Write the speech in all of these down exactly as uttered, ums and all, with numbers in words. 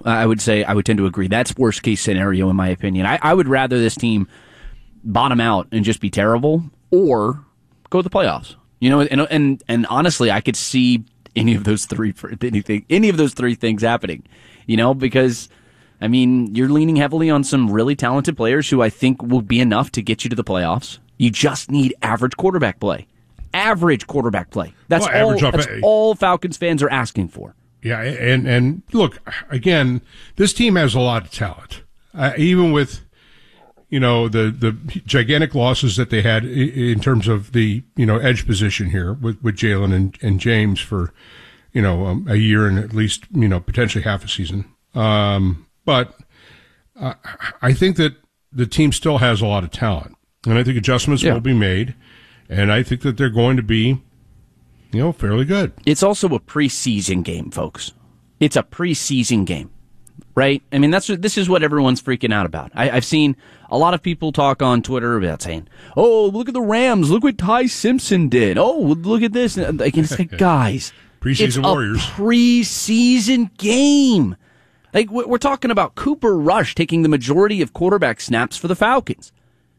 I would say I would tend to agree. That's worst case scenario in my opinion. I, I would rather this team bottom out and just be terrible, or go to the playoffs. You know, and and and honestly, I could see any of those three anything any of those three things happening. You know, because I mean, you're leaning heavily on some really talented players who I think will be enough to get you to the playoffs. You just need average quarterback play. Average quarterback play. That's, well, all, that's all Falcons fans are asking for. Yeah, and, and look, again, this team has a lot of talent. Uh, even with, you know, the, the gigantic losses that they had in terms of the, you know, edge position here with, with Jalen and, and James for, you know, um, a year and at least, you know, potentially half a season. Um, but uh, I think that the team still has a lot of talent. And I think adjustments yeah. will be made. And I think that they're going to be, you know, fairly good. It's also a preseason game, folks. It's a preseason game, right? I mean, that's this is what everyone's freaking out about. I, I've seen a lot of people talk on Twitter about saying, "Oh, look at the Rams! Look what Ty Simpson did! Oh, look at this!" And it's like, guys, preseason it's Warriors, a preseason game. Like we're talking about Cooper Rush taking the majority of quarterback snaps for the Falcons.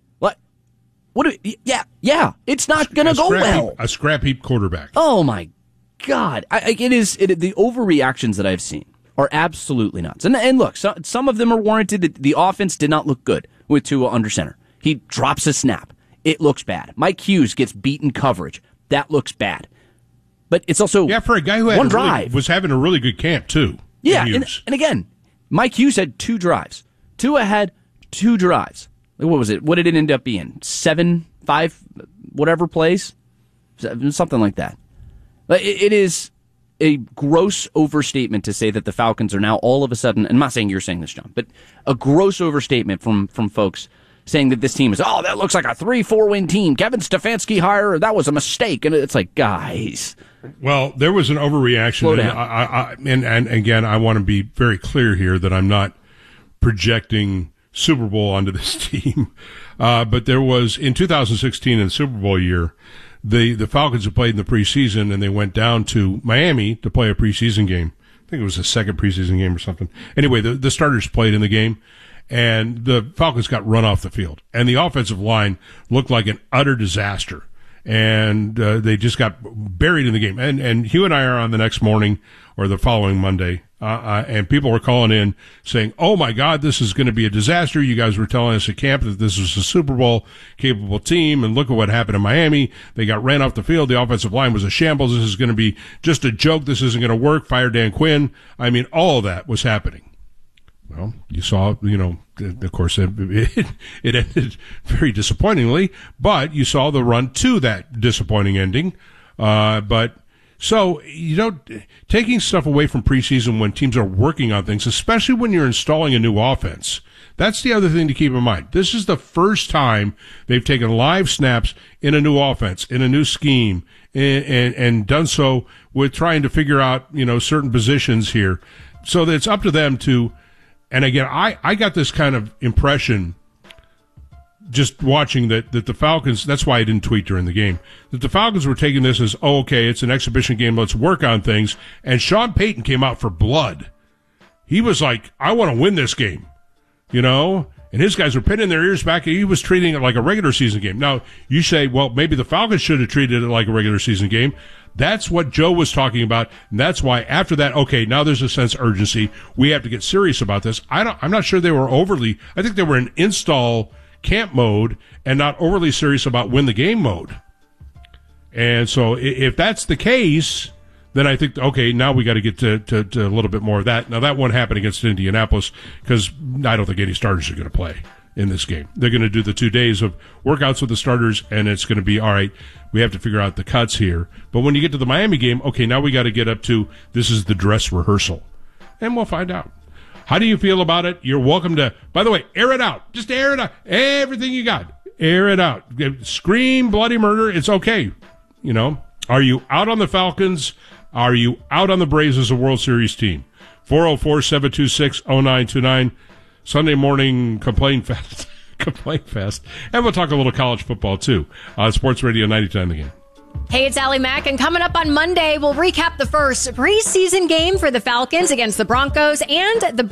What? Do, yeah, yeah. It's not going to go well. Heap, a scrap heap quarterback. Oh my God! I, I, it is. It, the overreactions that I've seen are absolutely nuts. And and look, so, some of them are warranted. The, the offense did not look good with Tua under center. He drops a snap. It looks bad. Mike Hughes gets beaten coverage. That looks bad. But it's also yeah for a guy who had one a drive really, was having a really good camp too. Yeah, and, and again, Mike Hughes had two drives. Tua had two drives. What was it? What did it end up being? Seven, five, whatever plays? Something like that. It is a gross overstatement to say that the Falcons are now all of a sudden, and I'm not saying you're saying this, John, but a gross overstatement from, from folks saying that this team is, oh, that looks like a three four win team. Kevin Stefanski hire, that was a mistake. And it's like, guys. Well, there was an overreaction. Slow down. And, I, I, and, and again, I want to be very clear here that I'm not projecting Super Bowl onto this team. Uh, but there was, in two thousand sixteen, in the Super Bowl year, the, the Falcons had played in the preseason, and they went down to Miami to play a preseason game. I think it was the second preseason game or something. Anyway, the, the starters played in the game, and the Falcons got run off the field. And the offensive line looked like an utter disaster. And uh, they just got buried in the game. And, and Hugh and I are on the next morning, or the following Monday, Uh, uh, and people were calling in saying, oh, my God, this is going to be a disaster. You guys were telling us at camp that this was a Super Bowl capable team, and look at what happened in Miami. They got ran off the field. The offensive line was a shambles. This is going to be just a joke. This isn't going to work. Fire Dan Quinn. I mean, all of that was happening. Well, you saw, you know, of course, it, it, it ended very disappointingly, but you saw the run to that disappointing ending. Uh, but So, you know, taking stuff away from preseason when teams are working on things, especially when you're installing a new offense, that's the other thing to keep in mind. This is the first time they've taken live snaps in a new offense, in a new scheme, and, and, and done so with trying to figure out, you know, certain positions here. So that it's up to them to, and again, I, I got this kind of impression just watching that, that the Falcons, that's why I didn't tweet during the game, that the Falcons were taking this as, oh, okay, it's an exhibition game, let's work on things. And Sean Payton came out for blood. He was like, I want to win this game, you know? And his guys were pinning their ears back. He was treating it like a regular season game. Now, you say, well, maybe the Falcons should have treated it like a regular season game. That's what Joe was talking about. And that's why after that, okay, now there's a sense of urgency. We have to get serious about this. I don't, I'm not sure they were overly, I think they were in install camp mode and not overly serious about win the game mode. And so if that's the case, then I think, okay, now we got to get to, to, to a little bit more of that. Now, that won't happen against Indianapolis because I don't think any starters are going to play in this game. They're going to do the two days of workouts with the starters, and it's going to be, all right, we have to figure out the cuts here. But when you get to the Miami game, okay, now we got to get up to this is the dress rehearsal. And we'll find out. How do you feel about it? You're welcome to, by the way, air it out. Just air it out. Everything you got. Air it out. Scream bloody murder. It's okay. You know, are you out on the Falcons? Are you out on the Braves as a World Series team? four oh four, seven two six, oh nine two nine. Sunday morning complain fest. complain fest. And we'll talk a little college football, too. On Sports Radio ninety-nine The Game. Hey, it's Allie Mack, and coming up on Monday, we'll recap the first preseason game for the Falcons against the Broncos and the